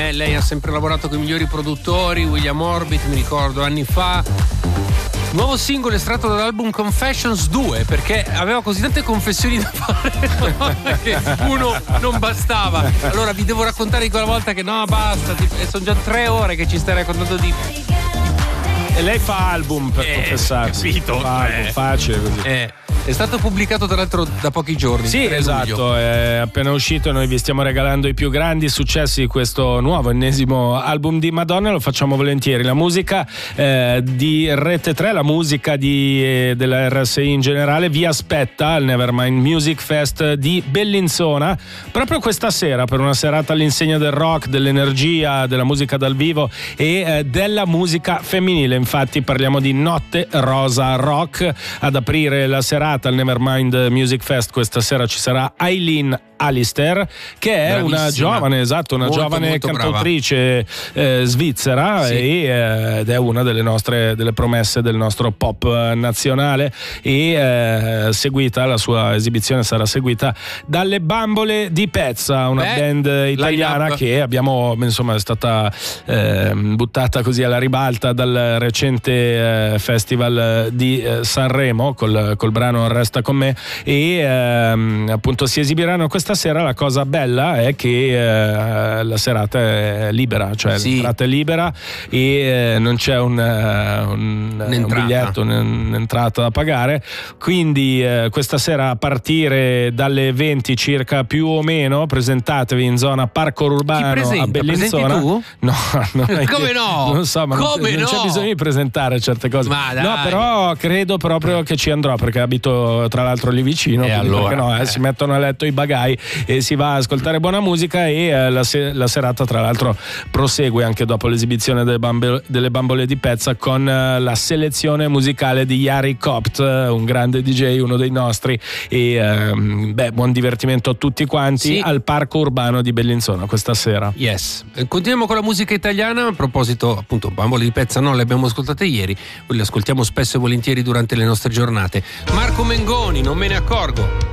Lei ha sempre lavorato con i migliori produttori, William Orbit, mi ricordo, anni fa. Nuovo singolo estratto dall'album Confessions 2, perché aveva così tante confessioni da fare che uno non bastava. Allora vi devo raccontare di quella volta che no, basta, e sono già 3 ore che ci stai raccontando di... E lei fa album per confessarsi. Capito? Fa album, facile così. È stato pubblicato tra l'altro da pochi giorni. Sì, esatto, è appena uscito e noi vi stiamo regalando i più grandi successi di questo nuovo ennesimo album di Madonna. Lo facciamo volentieri. La musica di Rete 3, la musica della RSI in generale vi aspetta al Nevermind Music Fest di Bellinzona proprio questa sera, per una serata all'insegna del rock, dell'energia, della musica dal vivo e della musica femminile. Infatti parliamo di Notte Rosa Rock. Ad aprire la serata al Nevermind Music Fest questa sera ci sarà Eileen Alistair, che è bravissima, una giovane, molto, giovane molto cantautrice svizzera, sì. Ed è una delle promesse del nostro pop nazionale e seguita, la sua esibizione sarà seguita dalle Bambole di Pezza, una band italiana che abbiamo, insomma, è stata buttata così alla ribalta dal recente festival di Sanremo col brano Resta con me e appunto si esibiranno questa sera. La cosa bella è che la serata è libera, cioè l'entrata è libera e non c'è un biglietto, un'entrata da pagare, quindi questa sera a partire dalle 20 circa più o meno presentatevi in zona Parco Urbano a Bellinzona. Tu? No, come no? Non so, ma non c'è bisogno di presentare certe cose. No, però credo proprio che ci andrò, perché abito tra l'altro lì vicino, allora, perché no, si mettono a letto i bagai e si va a ascoltare buona musica e la serata tra l'altro prosegue anche dopo l'esibizione delle Bambole di Pezza con la selezione musicale di Yari Copt, un grande DJ, uno dei nostri, e buon divertimento a tutti quanti al Parco Urbano di Bellinzona questa sera. Yes. Continuiamo con la musica italiana. A proposito, appunto, Bambole di Pezza le abbiamo ascoltate ieri, poi le ascoltiamo spesso e volentieri durante le nostre giornate. Marco Mengoni, Non me ne accorgo.